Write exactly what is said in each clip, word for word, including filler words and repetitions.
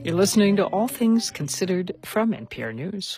You're listening to All Things Considered from N P R News.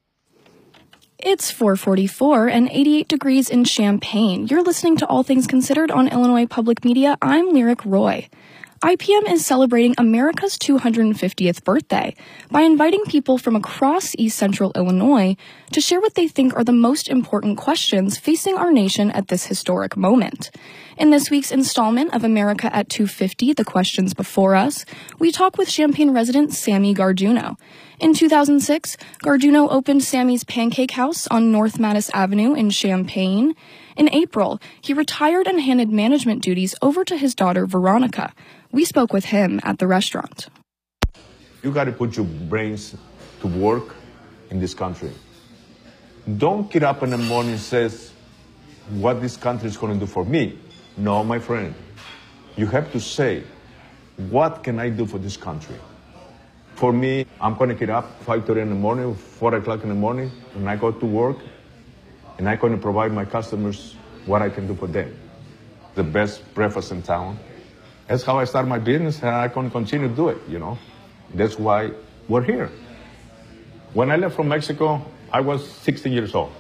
It's four forty-four and eighty-eight degrees in Champaign. You're listening to All Things Considered on Illinois Public Media. I'm Lyric Roy. I P M is celebrating America's two hundred fiftieth birthday by inviting people from across East Central Illinois to share what they think are the most important questions facing our nation at this historic moment. In this week's installment of America at two fifty, The Questions Before Us, we talk with Champaign resident Sammy Garduno. In two thousand six, Garduno opened Sammy's Pancake House on North Mattis Avenue in Champaign. In April, he retired and handed management duties over to his daughter, Veronica. We spoke with him at the restaurant. You got to put your brains to work in this country. Don't get up in the morning and says, what this country is going to do for me. No, my friend. You have to say, what can I do for this country? For me, I'm going to get up five thirty in the morning, four o'clock in the morning, and I go to work, and I'm going to provide my customers what I can do for them. The best breakfast in town. That's how I started my business, and I can continue to do it, you know. That's why we're here. When I left from Mexico, I was sixteen years old.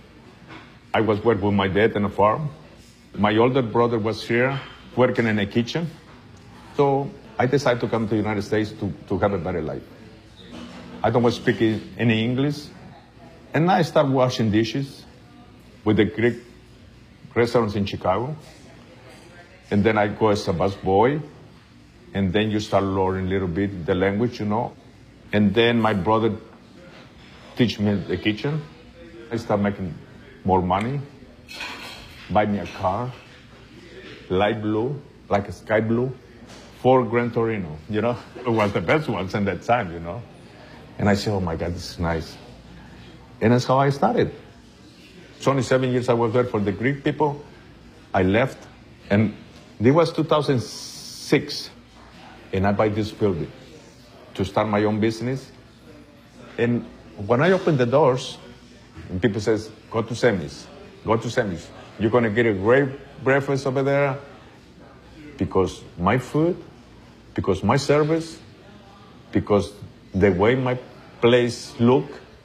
I was working with my dad on a farm. My older brother was here working in a kitchen. So I decided to come to the United States to, to have a better life. I don't was speaking any English. And I started washing dishes with the Greek restaurants in Chicago. And then I go as a busboy. And then you start learning a little bit the language, you know. And then my brother teach me the kitchen. I start making more money. Buy me a car, light blue, like a sky blue, Ford Gran Torino, you know. It was the best ones in that time, you know. And I said, oh my God, this is nice. And that's how I started. twenty-seven years I was there for the Greek people. I left, and it was two thousand six, and I buy this building to start my own business. And when I opened the doors, and people says, go to Sammy's, go to Sammy's. You're going to get a great breakfast over there because my food, because my service, because the way my place look.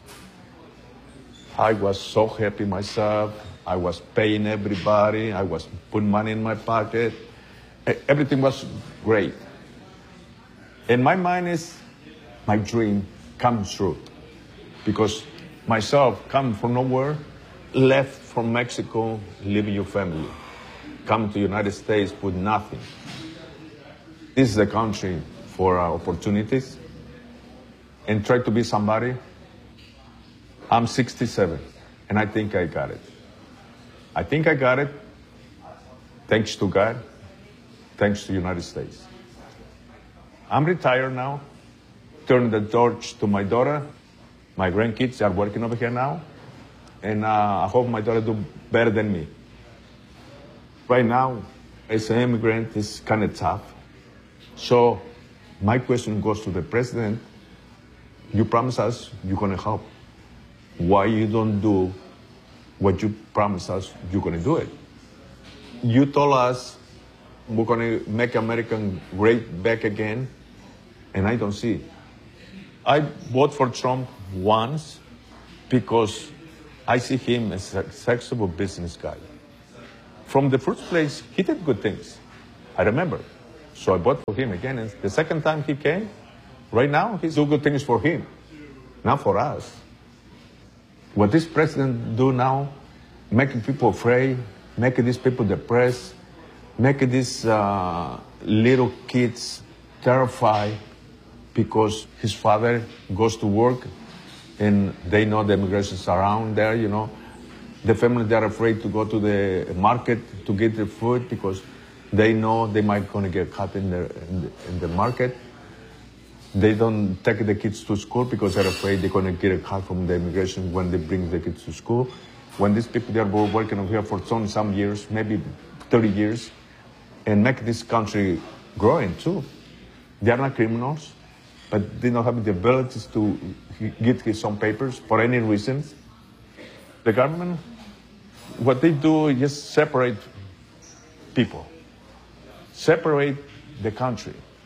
I was so happy myself. I was paying everybody. I was putting money in my pocket. Everything was great. And my mind is, my dream comes true. Because myself, come from nowhere, left from Mexico, leaving your family, come to the United States with nothing. This is the country for uh, opportunities, and try to be somebody. I'm sixty-seven, and I think I got it. I think I got it, thanks to God, thanks to the United States. I'm retired now, turn the torch to my daughter. My grandkids are working over here now. And uh, I hope my daughter do better than me. Right now, as an immigrant, it's kind of tough. So my question goes to the president. You promise us you're going to help. Why you don't do what you promise us you're going to do it? You told us we're going to make America great back again, and I don't see it. I voted for Trump once because I see him as a successful business guy. From the first place, he did good things. I remember. So I voted for him again. And the second time he came, right now, he's doing good things for him, not for us. What this president do now, making people afraid, making these people depressed, making these uh, little kids terrified because his father goes to work and they know the immigration's around there, you know. The family, they're afraid to go to the market to get the food because they know they might going to get caught in the, in the, in the market. They don't take the kids to school because they're afraid they're going to get a call from the immigration when they bring the kids to school. When these people, they're working over here for some, some years, maybe thirty years, and make this country growing too. They are not criminals, but they don't have the abilities to get his own papers for any reasons. The government, what they do is just separate people, separate the country.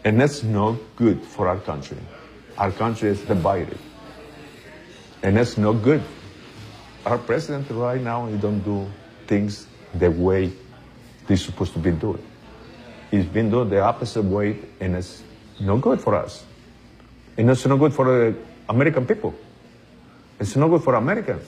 And that's not good for our country. Our country is divided. And that's not good. Our president right now, he don't do things the way they're supposed to be doing. He's been doing the opposite way, and it's not good for us. And it's not good for the American people. It's not good for Americans.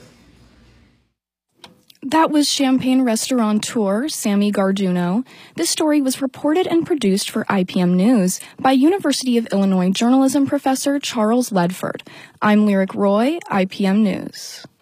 That was Champagne restaurateur Sammy Garduno. This story was reported and produced for I P M News by University of Illinois journalism professor Charles Ledford. I'm Lyric Roy, I P M News.